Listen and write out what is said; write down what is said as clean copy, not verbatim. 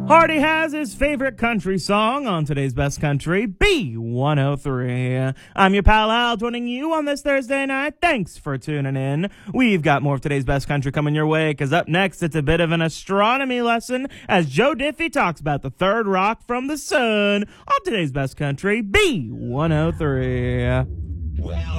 Hardy has his favorite country song on today's Best Country, B103. I'm your pal Al, joining you on this Thursday night. Thanks for tuning in. We've got more of today's Best Country coming your way, because up next it's a bit of an astronomy lesson as Joe Diffie talks about the third rock from the sun on today's Best Country, B103. Well,